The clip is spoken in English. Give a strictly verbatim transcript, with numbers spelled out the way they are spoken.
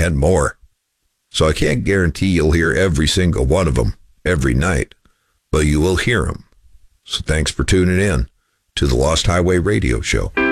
and more. So I can't guarantee you'll hear every single one of them every night, but you will hear them. So thanks for tuning in to the Lost Highway Radio Show.